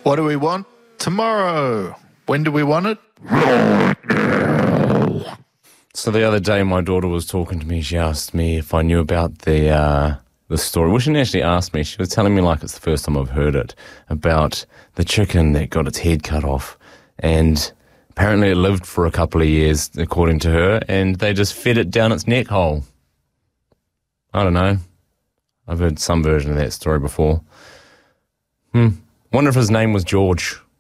What do we want? Tomorrow. When do we want it? So the other day my daughter was talking to me. She asked me if I knew about the story. Well, she didn't actually ask me. She was telling me like it's the first time I've heard it, about the chicken that got its head cut off. And apparently it lived for a couple of years, according to her, and they just fed it down its neck hole. I don't know. I've heard some version of that story before. Wonder if his name was George.